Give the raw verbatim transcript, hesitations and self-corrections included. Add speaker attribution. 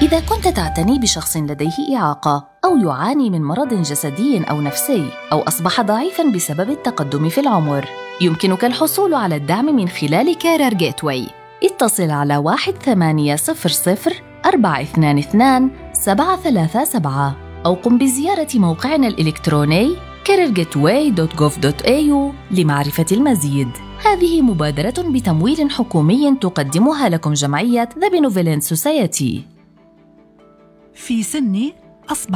Speaker 1: إذا كنت تعتني بشخص لديه إعاقة أو يعاني من مرض جسدي أو نفسي أو أصبح ضعيفاً بسبب التقدم في العمر، يمكنك الحصول على الدعم من خلال كارير جيتواي. اتصل على واحد ثمانية صفر صفر أربعة اثنان اثنان سبعة ثلاثة سبعة أو قم بزيارة موقعنا الإلكتروني كارير جيتواي دوت جوف دوت إيه يو لمعرفة المزيد. هذه مبادرة بتمويل حكومي تقدمها لكم جمعية The Benevolent Society.
Speaker 2: في سني أصبح